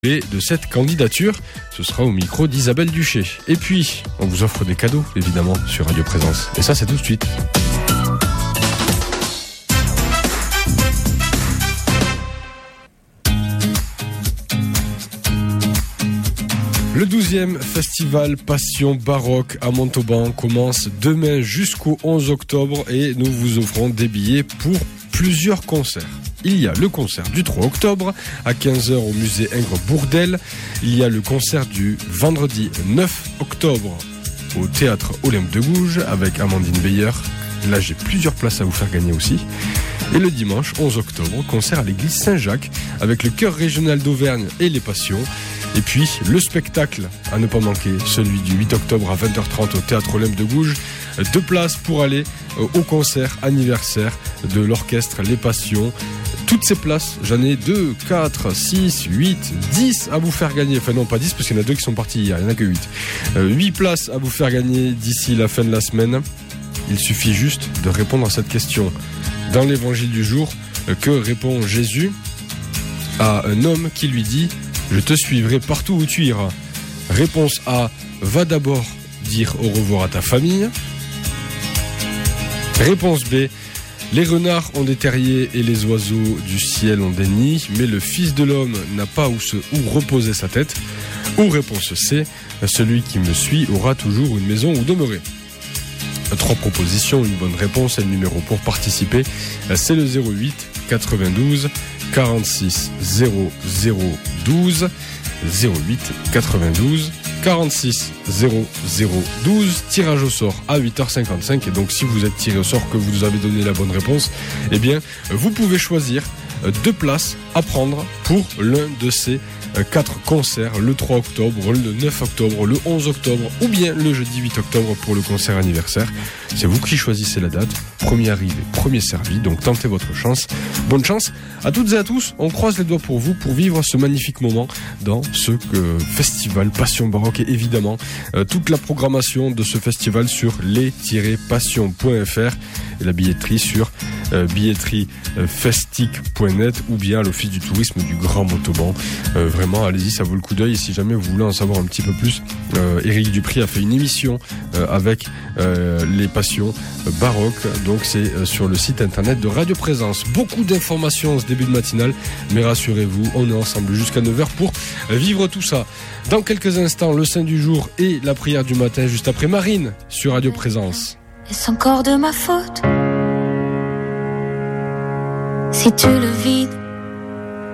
de cette candidature. Ce sera au micro d'Isabelle Duché. Et puis, on vous offre des cadeaux, évidemment, sur Radio Présence. Et ça, c'est tout de suite. Le 12e festival Passion Baroque à Montauban commence demain jusqu'au 11 octobre et nous vous offrons des billets pour plusieurs concerts. Il y a le concert du 3 octobre à 15h au musée Ingres-Bourdelle. Il y a le concert du vendredi 9 octobre au théâtre Olympe de Gouges avec Amandine Beyer. Là, j'ai plusieurs places à vous faire gagner aussi. Et le dimanche 11 octobre, concert à l'église Saint-Jacques avec le chœur régional d'Auvergne et les Passions. Et puis, le spectacle à ne pas manquer, celui du 8 octobre à 20h30 au théâtre Olympe de Gouges. 2 places pour aller au concert anniversaire de l'orchestre Les Passions. Toutes ces places, j'en ai 2, 4, 6, 8, 10 à vous faire gagner. Enfin non, pas 10 parce qu'il y en a 2 qui sont partis hier, il n'y en a que 8. 8 places à vous faire gagner d'ici la fin de la semaine. Il suffit juste de répondre à cette question. Dans l'évangile du jour, que répond Jésus à un homme qui lui dit « Je te suivrai partout où tu iras ». Réponse A, va d'abord dire au revoir à ta famille. Réponse B, les renards ont des terriers et les oiseaux du ciel ont des nids, mais le Fils de l'homme n'a pas où reposer sa tête. Ou réponse C, celui qui me suit aura toujours une maison où demeurer. 3 propositions, une bonne réponse et le numéro pour participer, c'est le 08 92 46 00 12 08 92 46 00 12. Tirage au sort à 8h55 et donc si vous êtes tiré au sort que vous avez donné la bonne réponse, eh bien vous pouvez choisir 2 places à prendre pour l'un de ces 4 concerts, le 3 octobre, le 9 octobre, le 11 octobre ou bien le jeudi 8 octobre pour le concert anniversaire. C'est vous qui choisissez la date, premier arrivé, premier servi, donc tentez votre chance. Bonne chance à toutes et à tous, on croise les doigts pour vous pour vivre ce magnifique moment dans ce festival Passion Baroque et évidemment toute la programmation de ce festival sur les-passions.fr et la billetterie sur billetteriefestic.net ou bien à l'office du tourisme du Grand Montauban. Vraiment, allez-y, ça vaut le coup d'œil. Et si jamais vous voulez en savoir un petit peu plus, Éric Dupri a fait une émission avec les passions baroques. Donc c'est sur le site internet de Radio Présence. Beaucoup d'informations en ce début de matinale, mais rassurez-vous, on est ensemble jusqu'à 9h pour vivre tout ça. Dans quelques instants, le Saint du jour et la prière du matin, juste après Marine sur Radio Présence. Est-ce encore de ma faute si tu le vides?